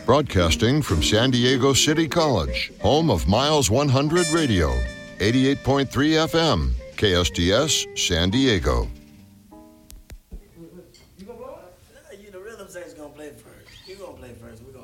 Broadcasting from San Diego City College, home of Miles 100 Radio, 88.3 FM, KSTS, San Diego. You the rhythm section's gonna play first. You gonna play first. We're